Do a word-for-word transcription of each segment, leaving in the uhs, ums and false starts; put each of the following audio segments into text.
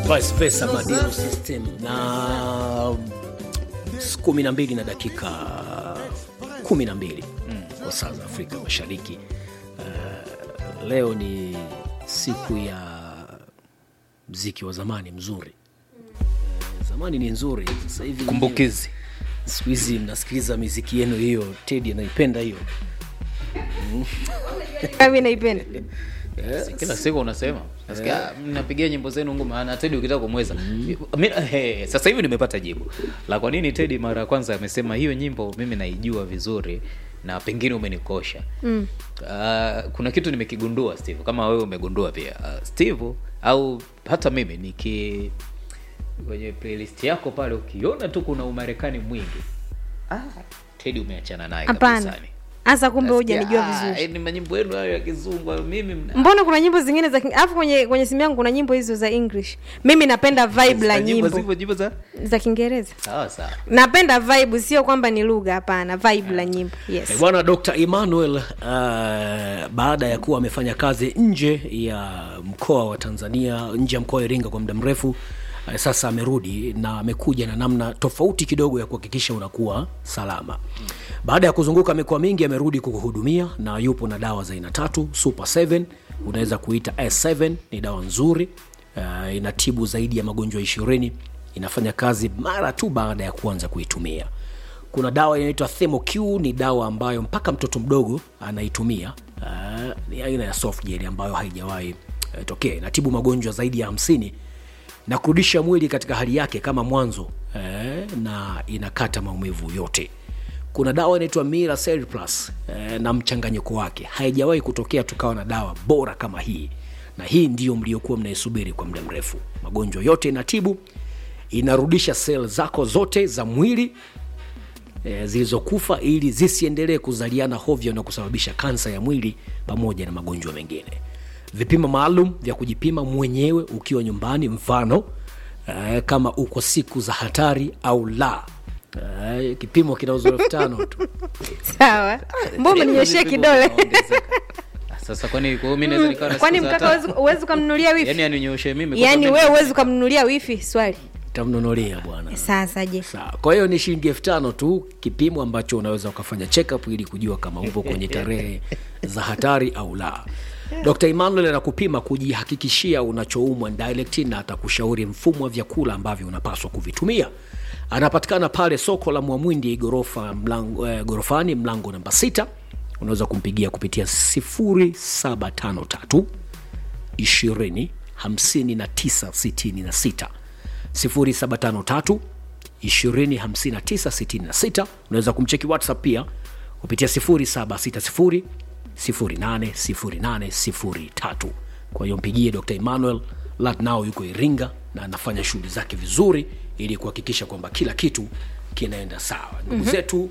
Vice versa Madilu System na kumi na mbili na dakika kumi na mbili mm. kwa saa za Afrika Mashariki. Uh, leo ni siku ya muziki wa zamani mzuri. Uh, zamani ni nzuri, sasa hivi kumbukizi. Siku hizi mnasikiliza muziki yenu hiyo, Teddy anaipenda hiyo. Mimi naipenda. Yes. Kila siku unasema nasikia yeah. Mnapigia nyimbo zenu ngumu maana Teddy ukitaka kumweza. Mm. Mimi hey, sasa hivi nimepata jibu la kwa nini Teddy mara ya kwanza amesema hiyo nyimbo mimi naijua vizuri na pengine umenikosha. Mm. Uh, kuna kitu nimekigundua Steve, kama wewe umegundua pia. Uh, Steve au hata mimi niki kwenye playlist yako pale ukiona tu kuna Umarekani mwingi. Ah, Teddy umeachana naye kabisa. Asa kumbe hujanijua vizuri. Ah, ni manyimbo yenu hayo ya kizungu mimi. Mna... Mbona kuna nyimbo zingine za alafu kwenye kwenye simu yangu kuna nyimbo hizo za English. Mimi napenda vibe la nyimbo. Nyimbo nyimbo za za Kiingereza. Sawa sawa. Napenda vibe, sio kwamba ni lugha, hapana, vibe yeah. la nyimbo. Yes. E, bwana Doctor Emmanuel uh, baada ya kuwa amefanya kazi nje ya mkoa wa Tanzania, nje ya mkoa wa Iringa kwa muda mrefu, uh, sasa amerudi na amekuja na namna tofauti kidogo ya kuhakikisha unakuwa salama. Hmm. Baada ya kuzunguka mikoa mingi amerudi kukuhudumia na yupo na dawa za aina tatu. Super seven, unaweza kuita S seven, ni dawa nzuri. Uh, inatibu zaidi ya magonjwa ishirini. Inafanya kazi mara tu baada ya kuanza kuitumia. Kuna dawa inaitwa ThermoQ, ni dawa ambayo mpaka mtoto mdogo anaitumia. Uh, ni aina ya soft gel ambayo haijawahi uh, tokea. Inatibu magonjwa zaidi ya hamsini na kurudisha mwili katika hali yake kama mwanzo, uh, na inakata maumivu yote. Kuna dawa inaitwa Miracell Plus eh, na mchanganyiko wake. Haijawahi kutokea tukawa na dawa bora kama hii. Na hii ndio mliokuwa mnaisubiri kwa muda mrefu. Magonjwa yote inatibu, inarudisha seli zako zote za mwili eh, zilizokufa ili zisiendelee kuzaliana hovyo na kusababisha kansa ya mwili pamoja na magonjwa mengine. Vipimo maalum vya kujipima mwenyewe ukiwa nyumbani, mfano eh, kama uko siku za hatari au la. Uh, kipimo kinauzwa elfu tano tu. Sawa. Mbona mnyoshia kidole? Sasa kwani kwa mimi naweza nikawa na kwani mkaka uweze kumnunulia wifi? Yaani aninyoshe mimi kwa yaani wewe uweze kumnunulia wifi swali. Tamnunulia bwana. Sasa je. Sawa. Kwa hiyo ni shilingi elfu tano tu, kipimo ambacho unaweza ukafanya check up ili kujua kama upo kwenye tarehe za hatari au la. Doctor Emmanuel anakupima kujihakikishia unachoumwa direct na atakushauri mfumo wa vyakula ambavyo unapaswa kuvitumia. Anapatikana pale soko la Mwamwindi gorofa mlango eh, gorofani mlango namba sita. Unaweza kumpigia kupitia sifuri saba tano tatu ishirini hamsini na tisa sitini na sita sifuri saba tano tatu ishirini hamsini na tisa sitini na sita. Unaweza kumcheki WhatsApp pia kupitia sifuri saba sita sifuri sifuri nane sifuri nane sifuri tatu. Kwa hiyo mpigie Doctor Emmanuel right now, yuko Iringa na anafanya shughuli zake vizuri ili kuhakikisha kwamba kila kitu kinaenda sawa. Ndugu mm-hmm. zetu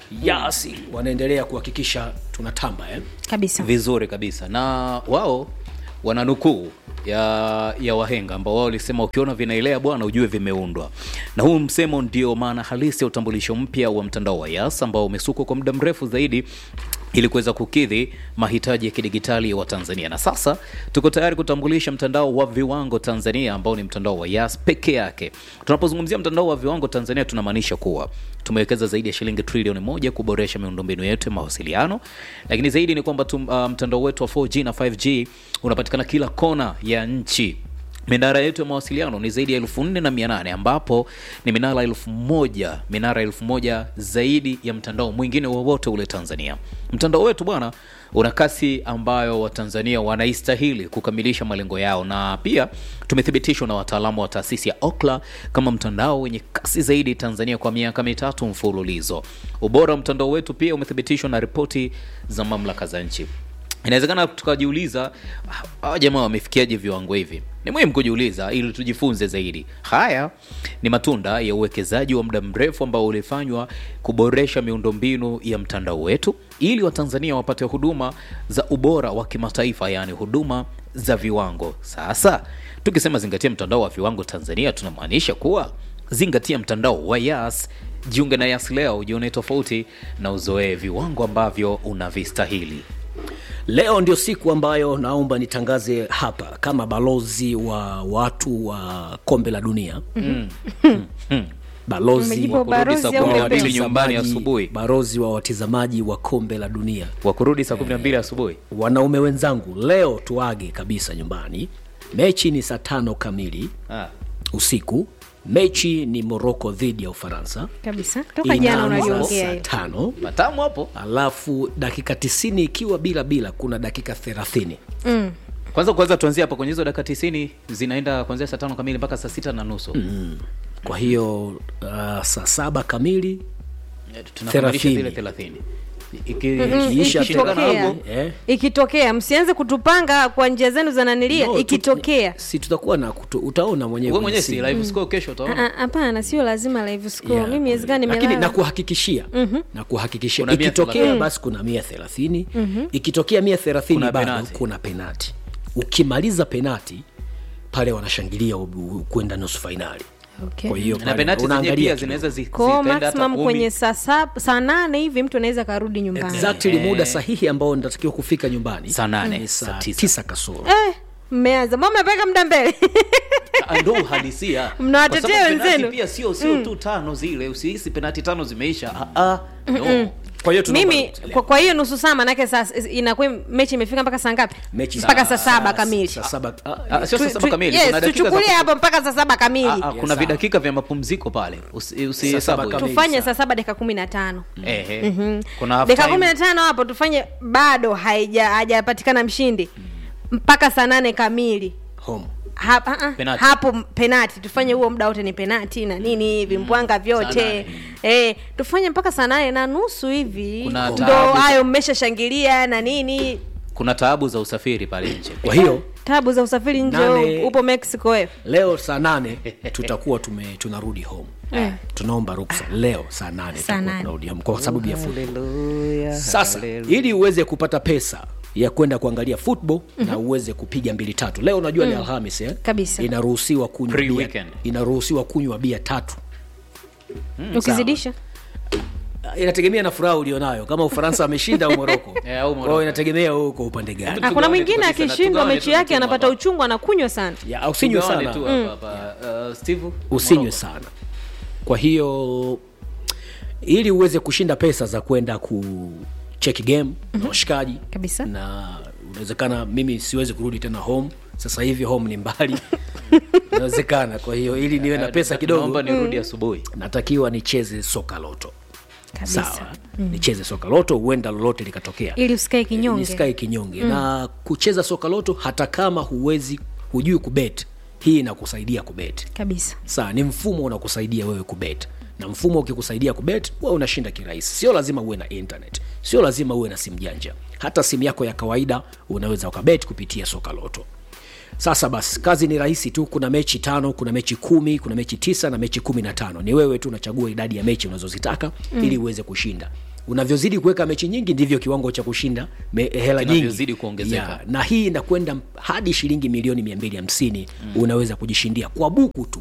Yasi wanaendelea kuhakikisha tunatamba eh kabisa vizuri kabisa, na wao wananukuu ya ya wahenga ambao wao walisema ukiona vinaelea bwana ujue vimeundwa. Na huu msemo ndio maana halisi ya utambulisho mpya wa mtandao wa Yas ambao umesukwa kwa muda mrefu zaidi ili kuweza kukidhi mahitaji ya kidigitali wa Tanzania. Na sasa tuko tayari kutambulisha mtandao wa viwango Tanzania ambao ni mtandao wa Yas peke yake. Tunapozungumzia mtandao wa viwango Tanzania tunamaanisha kuwa tumewekeza zaidi ya shilingi trilioni moja kuboresha miundombinu yetu ya mawasiliano, lakini zaidi ni kwamba uh, mtandao wetu wa four G na five G unapatikana kila kona ya nchi. Minara yetu ya mawasiliano ni zaidi ya elfu nne na mia nane ambapo ni minara elfu moja, minara elfu moja zaidi ya mtandao mwingine wowote ule Tanzania. Mtandao wetu bwana una kasi ambayo Watanzania wanaistahili kukamilisha malengo yao, na pia tumethibitishwa na wataalamu wa taasisi ya Ookla kama mtandao wenye kasi zaidi Tanzania kwa miaka mitatu mfululizo. Ubora wa mtandao wetu pia umethibitishwa na ripoti za mamlaka za nchi. Inawezekana tukajiuliza hawa jamaa wamefikiaje viwango hivi? Ni muhimu kujiuliza ili tujifunze zaidi. Haya ni matunda ya uwekezaji wa muda mrefu ambao ulifanywa kuboresha miundombinu ya mtandao wetu ili Watanzania wapate huduma za ubora wa kimataifa, yani huduma za viwango. Sasa tukisema zingatia mtandao wa viwango Tanzania tunamaanisha kuwa zingatia mtandao wa Yas. Jiunge na Yas leo, ujione tofauti na uzoe viwango ambavyo unavistahili. Leo ndio siku ambayo naomba nitangaze hapa kama balozi wa watu wa kombe la dunia. Mm. Mm. Balozi Umejipa wa barozi kurudi saa au kumi na umepe? mbili nyumbani asubuhi. Balozi wa watazamaji wa kombe la dunia. Wa kurudi saa kumi na mbili asubuhi. Wanaume wenzangu, leo tuage kabisa nyumbani. Mechi ni saa tano kamili Ah. usiku. Mechi ni Morocco dhidi ya Ufaransa. Kabisa. Toka jana Inaanza unaliongea saa hilo. tano. Matamu hapo. Alafu dakika tisini ikiwa bila bila kuna dakika thelathini. Mm. Kwanza kwanza tuanzie hapa kwenye hizo dakika tisini zinaenda kuanzia saa tano kamili mpaka saa sita na nusu. Mm. Kwa hiyo uh, saa saba kamili Tunakamilisha zile thelathini. thelathini. Mm, Ikiisha ikitokea thelathini, eh? ikitokea msianze kutupanga kwa njia zenu za nanilia. No, Ikitokea tu, si tutakuwa na kutu, utaona mwenyewe. Wewe mwenyewe kwenye si simu. live score kesho utaona. Ah, hapana, sio lazima live score. Yeah. Mimi inawezekana Lakini nimelala. nakuhakikishia mm-hmm. nakuhakikishia Kuna mia ikitokea thelathini. basi kuna mia thelathini mm-hmm. ikitokea mia thelathini Kuna bado penati. kuna penati. Ukimaliza penati pale wanashangilia u- u- kwenda nusu finali. Okay. Kwa hiyo Na pale penalti zenyewe unaangalia pia kidogo. zinaweza zi- Kwa zikaenda hata maximum kumi. kwenye saa saba, saa nane hivi mtu anaweza karudi nyumbani. Exactly muda sahihi ambao nitatakiwa kufika nyumbani. Saa nane, Ni saa saa tisa. tisa kasoro. Eh, mmeanza. Mbona mmepeka muda mbele? Ah, ndo uhalisia. Mnawatetea Kwa sababu penalti wenzenu. pia sio sio tu tano zile, usihisi penalti tano zimeisha. Ah ah. No. Kwa hiyo tunaomba Mimi ruksa leo. kwa, kwa hiyo nusu saa manake saa inakuwa mechi imefika mpaka saa ngapi? Mechi Mpaka saa saba kamili. Saa saba. Ah, Ah, sio saa Tu- saba tu- kamili. yes, Kuna dakika za tuchukulie kupu- hapo mpaka saa saba kamili. Ah, ah, kuna Yes, vidakika vya mapumziko pale. Usi- saba Usihesabu. kamili. Tufanye saa saba dakika kumi na tano. Eh eh. Kuna half Dakika time. kumi na tano hapo tufanye, bado haija hajapatikana mshindi mpaka saa nane kamili. home. Ha, ha, ha, Penati. hapo penati tufanye huo muda wote ni penati na nini vimbwanga vyote eh, tufanye mpaka saa nane na nusu hivi, Kuna ndo taabu. hayo mmeshashangilia na nini. Kuna taabu za usafiri pale nje. Kwa hiyo Tabu za usafiri nje. Nane. Upo Mexico wewe. leo saa nane tutakuwa tume tunarudi home. Eh. Tunaomba ruksa leo saa nane Saa tutakuwa nane. tunarudi home kwa sababu ya football. Hallelujah. Sasa ili uweze kupata pesa ya kwenda kuangalia football mm-hmm. na uweze kupiga mbili tatu. Leo unajua mm. ni Alhamis eh? Kabisa. Inaruhusiwa kunywa bia. Pre-weekend. Inaruhusiwa kunywa bia tatu. Ukizidisha Inategemea na furaha ulionayo. Kama Ufaransa ameshinda au Morocco. Eh, au Morocco. Kwa hiyo inategemea wewe uko upande gani. na kuna Tugawane mwingine tu kabisa, na akishindwa tugawane mechi tu yake timu anapata hapa. uchungu, anakunywa sana. Ya au sinywe Tugawane sana. tu hapa hapa. Uh, Steve. Usinywe Morocco. sana. Kwa hiyo ili uweze kushinda pesa za kwenda ku check game mm-hmm. na washikaji Kabisa. na unawezekana mimi siwezi kurudi tena home sasa hivi, home ni mbali inawezekana. Kwa hiyo ili niwe na pesa kidogo Naomba nirudi asubuhi. natakiwa nicheze soka loto. Kabisa. Sawa. Mm. Nicheze soka loto, huenda lolote likatokea. Ili usikae kinyonge. Nisikae kinyonge. Mm. Na kucheza soka loto hata kama huwezi hujui kubet, hii inakusaidia kubet. Kabisa. Sawa, ni mfumo unakusaidia wewe kubet. Na mfumo ukikusaidia kubet, wewe unashinda kirahisi. Sio lazima uwe na internet. Sio lazima uwe na simu janja. Hata simu yako ya kawaida unaweza ukabet kupitia soka loto. Sasa basi, kazi ni rahisi tu. Kuna mechi tano, kuna mechi kumi, kuna mechi tisa na mechi kumi na tano. Ni wewe tu unachagua idadi ya mechi unazozitaka mm. ili uweze kushinda. Unavyozidi kuweka mechi nyingi ndivyo kiwango cha kushinda me, hela nyingi Kinavyozidi kuongezeka. ya, na hii inakwenda hadi shilingi milioni mia mbili hamsini mm. unaweza kujishindia kwa buku tu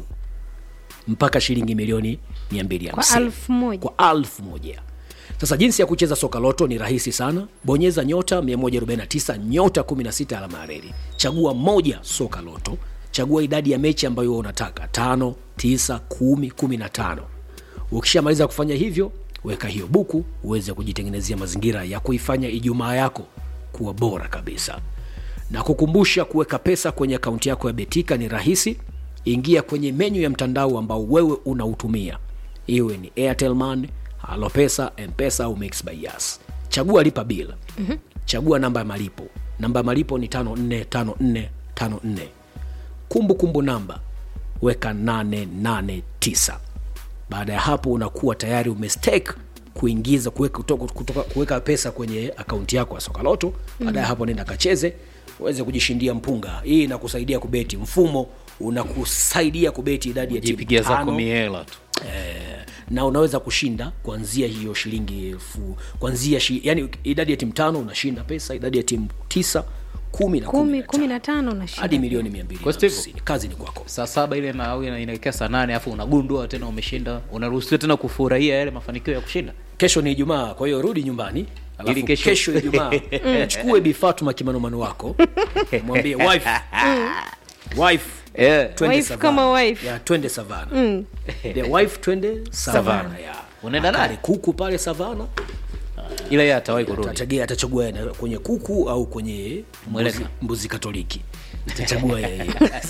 mpaka shilingi milioni mia mbili hamsini Kwa alfu moja. kwa alfu moja. Sasa jinsi ya kucheza soka loto ni rahisi sana. Bonyeza nyota mia moja arobaini na tisa nyota kumi na sita alama ya reli. Chagua moja soka loto. Chagua idadi ya mechi ambayo wewe unataka, tano, tisa, kumi, kumi na tano. Ukishamaliza kufanya hivyo, weka hiyo buku uweze kujitengenezea mazingira ya kuifanya Ijumaa yako kuwa bora kabisa. Na kukumbusha, kuweka pesa kwenye akaunti yako ya Betika ni rahisi. Ingia kwenye menyu ya mtandao ambao wewe unautumia, iwe ni Airtel Money, Alopesa, M-Pesa au Mixx by Yas. Chagua lipa bila. Mm-hmm. Chagua namba ya malipo. Namba ya malipo ni tano nne tano nne tano nne. Kumbu kumbu namba weka nane nane tisa. Baada ya hapo unakuwa tayari umestake kuingiza kuweka kutoka, kutoka, kuweka pesa kwenye akaunti yako ya soka loto. Baada ya hapo nenda kacheze uweze kujishindia mpunga. Hii inakusaidia kubeti. Mfumo unakusaidia kubeti idadi ya timu Jipigia zako tano. mihela tu. Eh, na unaweza kushinda kuanzia hiyo shilingi elfu kuanzia shi, yani idadi ya timu tano unashinda pesa, idadi ya timu tisa, kumi na Kumi, kumi kumi na na tano na shida. hadi milioni mia mbili. Kwa Steve. Kazi ni kwako. Saa saba ile na au inaelekea saa nane afu unagundua tena umeshinda, unaruhusiwa tena kufurahia yale mafanikio ya kushinda. Kesho ni Ijumaa, kwa hiyo rudi nyumbani Alafu Ili kesho- kesho Ijumaa chukue Bi Fatuma kimanomano wako mwambie wife wife Eh, twende Wife Savana. kama wife. Ya, twende Savana. The wife twende Savana. Savana. Ya. Unaenda naye? Akale kuku pale Savana. ila yeye atawahi kurudi. Atachagua atachagua yeye kwenye kuku au kwenye Mweleka. mbuzi, mbuzi Katoliki. Atachagua yeye.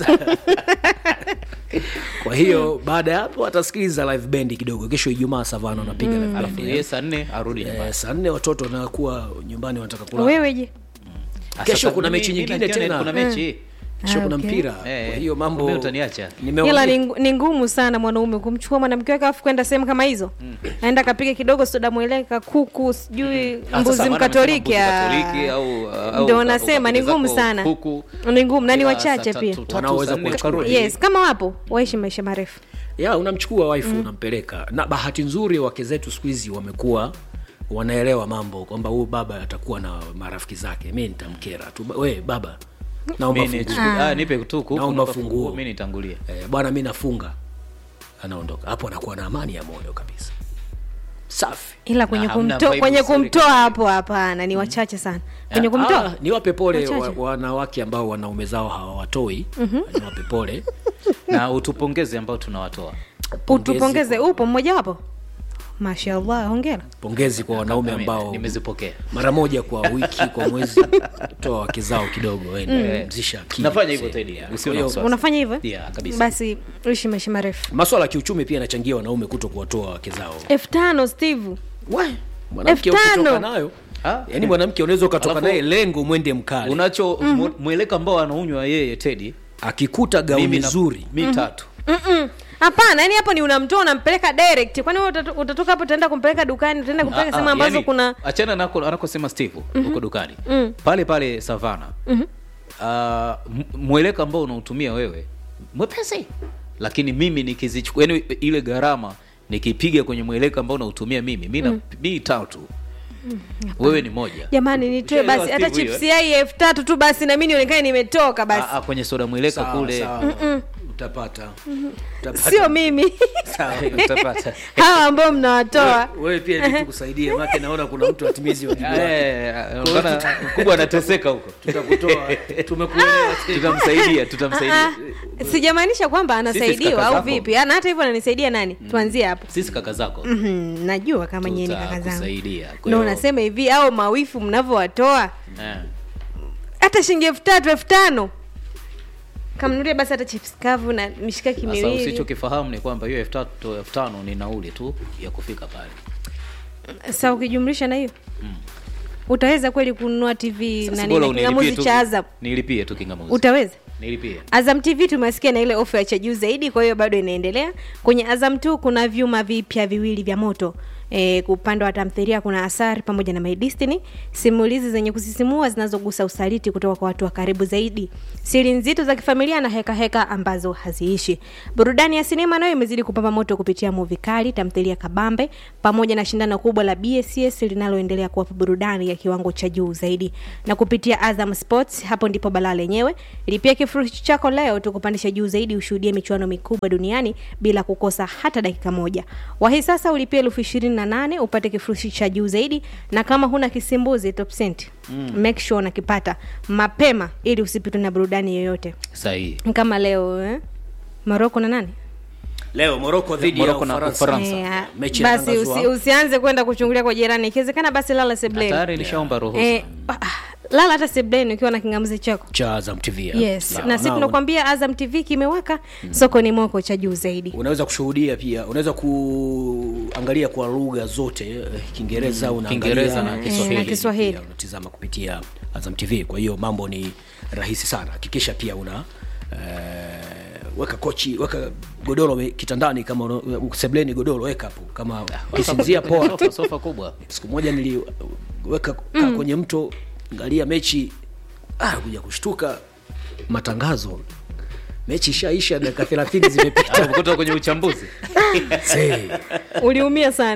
Kwa hiyo baada ya hapo atasikiliza live band kidogo. Kesho Ijumaa Savana wanapiga live band. Alafu yeye saa nne arudi nyumbani. Eh, saa nne watoto wanakuwa nyumbani wanataka kula. Wewe je? Kesho Sasa kuna mimi- mechi mimi nyingine nakiona tena. Kuna mechi. Kesho Ah, kuna okay. mpira. Eh, Kwa hiyo mambo mimi utaniacha. nimeona- Ila ni ni ngumu sana mwanaume kumchukua mwanamke wake afu kwenda sehemu kama hizo. Aenda kapiga kidogo soda mweleka kuku sijui Ah, mbuzi sasa maana mkatoliki. amesema mbuzi ah. Katoliki au au Ndio uka- nasema ni ukapige ngumu zako sana. kuku. Ni ngumu na ni Ila wachache saa pia. tatu- tatu, Wanaweza saa nne kuchukua. ukarudi. Yes, kama wapo waishi maisha marefu. ya unamchukua wife unampeleka. Na bahati nzuri wake zetu siku hizi wamekuwa wanaelewa mambo kwamba huyu baba atakuwa na marafiki zake. Mimi nitamkera tu. We baba. Naomba Mimi funguo. nichukue- ah, nipe tu kuku, Naomba nipe funguo. mimi nitangulie. Eh, bwana mimi nafunga. Anaondoka. Hapo anakuwa na amani ya moyo kabisa. Safi. Ila kwenye Na hamna kumtoa vibe kwenye nzuri kumtoa kama hapo hapana, ni wachache sana. Kwenye Ah, kumtoa niwape pole wa, Wachache. wanawake ambao wanaume zao hawawatoi. Niwape pole. Na utupongeze ambao tunawatoa. utupongeze, upo mmoja wapo. Mashallah, hongera. Pongezi kwa wanaume Mimi- ambao nimezipokea. mara moja kwa wiki kwa mwezi toa wake zao kidogo waende mzisha akili. Nafanya hivyo Teddy. Usio na Kwa hiyo, wasiwasi. Unafanya hivyo? Yeah, kabisa. Basi uishi maisha marefu. Masuala ya kiuchumi pia yanachangia wanaume kuto kuwatoa wake zao. elfu tano Steve. We, mwanamke Elfu tano. ukitoka nayo Ah. yaani mwanamke unaweza ukatoka Alafu- naye lengo mwende mkali. Unacho mm mweleka ambao anaunywa yeye Teddy. Akikuta gauni Mimi na- nzuri mi tatu. Mm-mm. Hapana, yani hapo ni unamtoa unampeleka direct. Kwani wewe utatu- utatoka hapo utaenda kumpeleka dukani, utaenda kumpeleka Ah, sehemu ah, ambazo yani, kuna achana nako anakosema Steve huko dukani. Pale pale Savana. Ah, m- mweleka ambao unautumia wewe mwepesi. Lakini mimi nikizichukua yani ile gharama nikipiga kwenye mweleka ambao unautumia mimi, mimi na mimi tatu. Wewe ni moja. jamani nitoe Ushaelewa basi hata Steve hiyo, chips yai elfu tatu tu basi na mimi nionekane nimetoka basi. Ah, ah, kwenye soda mweleka sawa, kule. sawa. Utapata. Utapata. Sio mimi. Sawa. Utapata. Hawa ambao mnawatoa. Wewe pia ili tukusaidie maana naona kuna mtu atimizi wajibu wake. Eh, unaona mkubwa anateseka huko. Tutakutoa. Tumekuelewa. Tutamsaidia, tutamsaidia. Ah, sijamaanisha kwamba anasaidiwa kaka au zako. vipi. Ana hata hivyo ananisaidia nani? Tuanzie hapo. Sisi kaka zako. Mhm, najua kama nyinyi ni kaka zangu. Tutakusaidia. Kwa Ndio hiyo- unasema hivi au mawifu mnavyowatoa Eh. hata shilingi elfu tatu elfu tano kamnunulie basi hata chips kavu na mishikaki Sasa miwili. usichokifahamu ni kwamba hiyo elfu tatu elfu tano ni nauli tu ya kufika pale. Sasa ukijumlisha na hiyo utaweza kweli kununua T V Sasa na bora nini unilipie kingamuzi tu- cha Azam? Nilipie tu kingamuzi. Utaweza? Nilipie. Azam T V tumesikia na ile ofa ya cha juu zaidi, kwa hiyo bado inaendelea. Kwenye Azam tu kuna vyuma vipya viwili vya moto. E, upande wa tamthilia kuna Asari pamoja na My Destiny, simulizi zenye kusisimua zinazogusa usaliti kutoka kwa watu wa karibu zaidi, siri nzito za kifamilia na heka heka ambazo haziishi. Burudani ya sinema nayo imezidi kupamba moto kupitia movie kali, tamthilia kabambe pamoja na shindano kubwa la B S C S linaloendelea kuwapa burudani ya kiwango cha juu zaidi. Na kupitia Azam Sports, hapo ndipo balaa lenyewe. Lipia kifurushi chako leo tukupandisha juu zaidi ushuhudie michuano mikubwa duniani bila kukosa hata dakika moja. Wahi sasa ulipia elfu ishirini na nane upate kifurushi cha juu zaidi, na kama huna kisimbuzi top cent mm. make sure unakipata mapema ili usipitwe na burudani yoyote. Sahihi. Kama leo eh? Morocco na nani? Leo Morocco dhidi ya Morocco na Ufaransa. Ufaransa. Eh, Mechi basi inatangazwa. usi, usianze kwenda kuchungulia kwa jirani. Ikiwezekana basi lala sebleni. Tayari nishaomba ruhusa. Eh, ah, lala hata sebleni ukiwa na kingamuzi chako. Cha Azam T V. ya. Yes, Ya, na sisi na- tunakwambia Azam T V kimewaka, soko ni moko cha juu zaidi. unaweza kushuhudia pia, unaweza kuangalia kwa lugha zote, eh, Kiingereza unaangalia, Kiingereza na eh, Kiswahili. na Kiswahili. pia unatizama kupitia Azam T V. Kwa hiyo mambo ni rahisi sana. Hakikisha pia una eh, weka kochi, weka godoro me- kitandani, kama una- sebleni godoro weka hapo, kama ukisinzia poa. Sofa, sofa kubwa. Siku moja niliweka kaa mm. kwenye mto, angalia mechi, ah, kuja kushtuka matangazo, mechi ishaisha, dakika thelathini zimepita. Kutoka kwenye uchambuzi. Sei. Uliumia sana.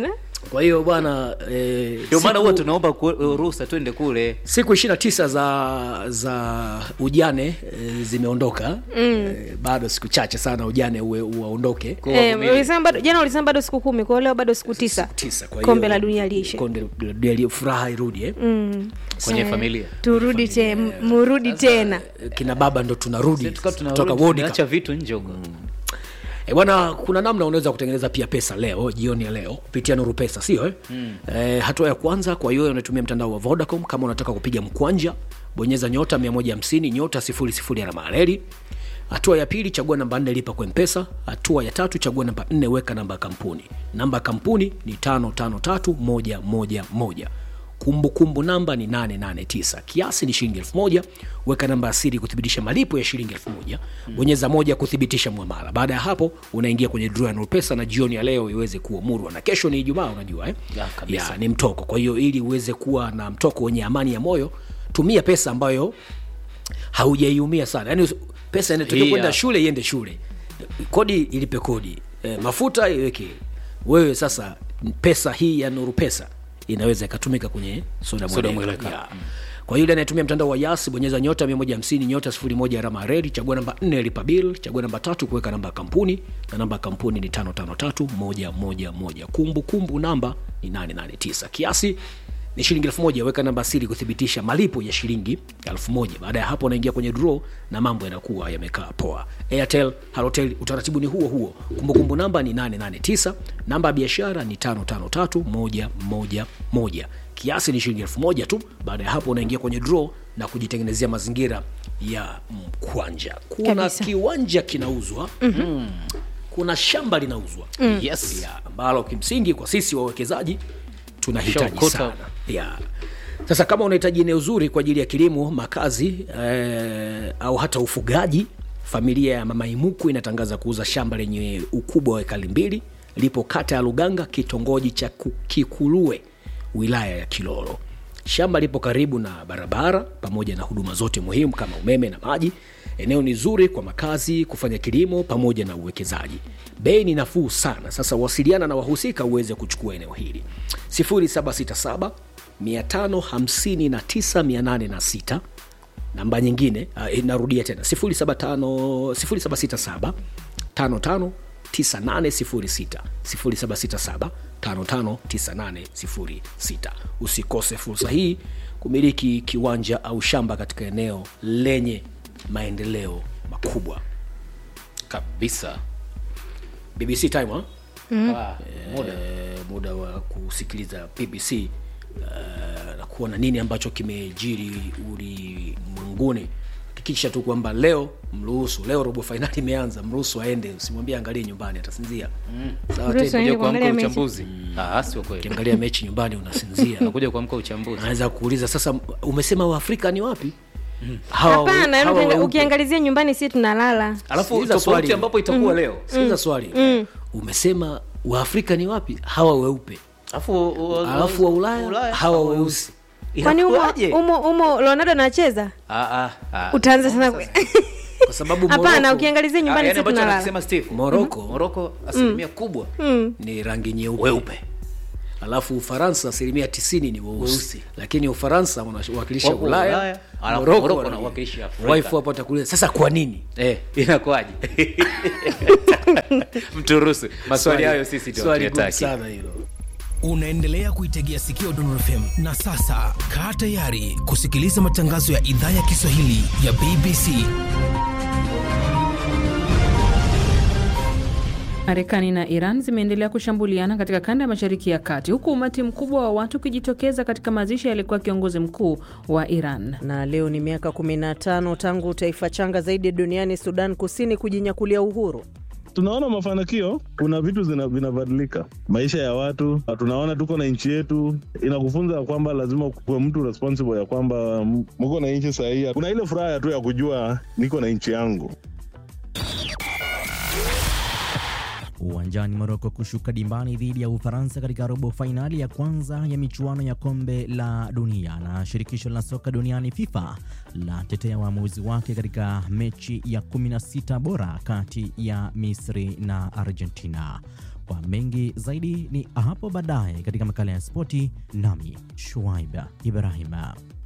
Kwa hiyo bwana eh, ndio maana huwa tunaomba ruhusa twende kule. Siku ishirini na tisa za za ujane e, zimeondoka. Mm. E, bado siku chache sana ujane uwe uondoke. Eh, ulisema bado jana ulisema bado siku kumi, kwa leo bado siku tisa. tisa. Kwa kombe la dunia liishe. Kombe la dunia liishe, furaha irudi eh. Mm. Kwenye eh, familia. Turudi tena, murudi tena. Kina baba ndo tunarudi kutoka wodi, acha vitu nje huko. Mm. E bwana, kuna namna unaweza kutengeneza pia pesa leo, jioni ya leo kupitia Nuru Pesa, sio eh? Mm. E, hatua ya kwanza, kwa hiyo unatumia mtandao wa Vodacom, kama unataka kupiga mkwanja, bonyeza nyota mia moja hamsini nyota sifuri sifuri alama reli. Hatua ya pili, chagua namba nne lipa kwa M-Pesa. Hatua ya tatu, chagua namba nne weka namba kampuni. Namba kampuni ni tano tano tatu moja moja moja. Kumbukumbu kumbu namba ni nane nane tisa. Kiasi ni shilingi elfu moja. Weka namba asili kuthibitisha malipo ya shilingi elfu moja. Bonyeza moja kuthibitisha muamala. Baada ya hapo unaingia kwenye draw ya Nuru Pesa, na jioni ya leo iweze kuwa murwa, na kesho ni Ijumaa unajua eh? Ya, ya, ni mtoko. Kwa hiyo ili uweze kuwa na mtoko wenye amani ya moyo, tumia pesa ambayo haujaiumia sana. Yaani pesa inatoka kwenda shule iende shule. Kodi ilipe kodi. E, mafuta iweke. Wewe sasa pesa hii ya Nuru Pesa inaweza ikatumika kwenye soda mweleka. Kwa yule anayetumia mtandao wa Yas, bonyeza nyota mia moja hamsini nyota sifuri moja alama reli, chagua namba nne lipa bill, chagua namba tatu kuweka namba ya kampuni, na namba ya kampuni ni tano tano tatu moja moja moja. Kumbu kumbu namba ni nane nane tisa. Kiasi ni shilingi elfu moja. Weka namba siri kuthibitisha malipo ya shilingi elfu moja. Baada ya hapo unaingia kwenye draw na mambo yanakuwa yamekaa poa. Airtel, Halotel, utaratibu ni huo huo. Kumbukumbu namba ni nane nane tisa, namba ya biashara ni tano tano tatu moja moja moja. Kiasi ni shilingi elfu moja tu. Baada ya hapo unaingia kwenye draw na kujitengenezea mazingira ya mkwanja. Kuna kabisa kiwanja kinauzwa. Mm-hmm. Kuna shamba linauzwa. Mm. Yes, ya ambalo kimsingi kwa sisi wawekezaji tunahitaji sana. Ya. Sasa kama unahitaji eneo zuri kwa ajili ya kilimo, makazi eh, au hata ufugaji, familia ya Mama Imuku inatangaza kuuza shamba lenye ukubwa wa ekari mbili, lipo kata ya Luganga, kitongoji cha Kikulue, wilaya ya Kilolo. Shamba lipo karibu na barabara pamoja na huduma zote muhimu kama umeme na maji. Eneo ni zuri kwa makazi, kufanya kilimo pamoja na uwekezaji. Bei ni nafuu sana. Sasa wasiliana na wahusika uweze kuchukua eneo hili. sifuri saba sita saba mia tano hamsini na tisa mia nane na sita. Namba nyingine uh, narudia tena sifuri saba sita saba tano tano tisa nane sifuri sita, sifuri saba sita saba tano tano tisa nane sifuri sita. Usikose fursa hii kumiliki kiwanja au shamba katika eneo lenye maendeleo makubwa kabisa. B B C time ha? Mm. Ah, muda. E, muda wa kusikiliza B B C uh, na kuona nini ambacho kimejiri ulimwenguni. Hakikisha tu kwamba leo mruhusu, leo robo finali imeanza, mruhusu aende, usimwambie angalie nyumbani atasinzia. Mm. Sawa, tena kuamka uchambuzi. Ah, sio kweli. Kiangalia mechi nyumbani unasinzia. Unakuja kuamka uchambuzi. Anaweza kuuliza sasa, umesema Waafrika ni wapi? Mm. Hapana, ukiangalizia nyumbani sisi tunalala. Alafu tofauti ambapo itakuwa mm. leo. Sikiza swali. Mm. Umesema Waafrika ni wapi? Hawa weupe. Alafu alafu wa Ulaya, Ulaya hawa weusi. Kwani umo umo umo Ronaldo anacheza? Ah ah. Utaanza sana kwa sababu Morocco. Hapana, ukiangalizia nyumbani sisi tunalala. Anasema Steve, Morocco, mm-hmm. Morocco asilimia mm. kubwa mm. ni rangi nyeupe. Weupe. Alafu Ufaransa asilimia tisini ni weusi. Lakini Ufaransa wanawakilisha Ulaya, Morocco wanawakilisha Afrika. Wife hapo atakuuliza sasa kwa nini? Eh, inakuaje? Mturuhusu. Maswali hayo sisi tunataka sana hilo. Unaendelea kuitegea sikio Nuru F M, na sasa kaa tayari kusikiliza matangazo ya idhaa ya Kiswahili ya B B C. Marekani na Iran zimeendelea kushambuliana katika kanda ya Mashariki ya Kati, huku umati mkubwa wa watu ukijitokeza katika mazishi yalikuwa kiongozi mkuu wa Iran. Na leo ni miaka kumi na tano tangu taifa changa zaidi duniani Sudan Kusini kujinyakulia uhuru. Tunaona mafanikio, kuna vitu vinabadilika, maisha ya watu, tunaona tuko na nchi yetu. Inakufunza kwamba lazima kuwa mtu responsible, ya kwamba mko na nchi sahihi. Kuna ile furaha tu ya kujua niko na nchi yangu. Uwanjani Morocco kushuka dimbani dhidi ya Ufaransa katika robo finali ya kwanza ya michuano ya kombe la dunia, na shirikisho la soka duniani FIFA la tetea waamuzi wake katika mechi ya kumi na sita bora kati ya Misri na Argentina. Kwa mengi zaidi ni hapo baadaye katika makala ya spoti, nami Shuaib Ibrahima.